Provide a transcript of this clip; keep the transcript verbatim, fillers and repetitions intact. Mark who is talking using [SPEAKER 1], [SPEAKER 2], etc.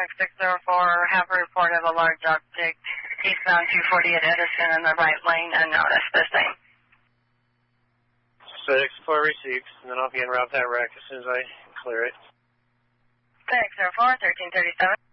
[SPEAKER 1] five six zero four, have a report of a large object eastbound two forty at Edison in the right lane, unnoticed, the same.
[SPEAKER 2] six four received, and then I'll be en route that wreck as soon as I clear it.
[SPEAKER 1] six zero four, thirteen thirty-seven.